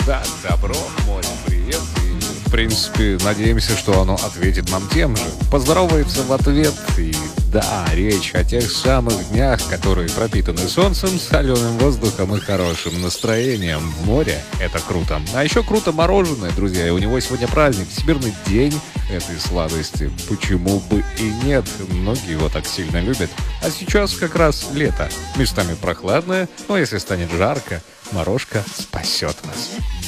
Да, добро, море, привет. И, в принципе, надеемся, что оно ответит нам тем же. Поздоровается в ответ. И да, речь о тех самых днях, которые пропитаны солнцем, соленым воздухом и хорошим настроением. Море — это круто. А еще круто мороженое, друзья. И у него сегодня праздник, Всемирный день этой сладости. Почему бы и нет? Многие его так сильно любят. А сейчас как раз лето. Местами прохладное, но если станет жарко, морожка спасет вас.